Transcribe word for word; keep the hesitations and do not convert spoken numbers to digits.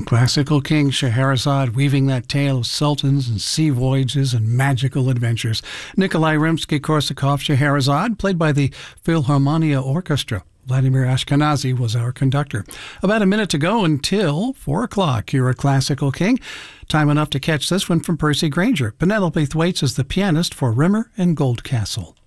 Classical king Scheherazade weaving that tale of sultans and sea voyages and magical adventures. Nikolai Rimsky-Korsakov Scheherazade, played by the Philharmonia Orchestra. Vladimir Ashkenazy was our conductor. About a minute to go until four o'clock. You're a Classical King. Time enough to catch this one from Percy Granger. Penelope Thwaites is the pianist for Rimmer and Goldcastle.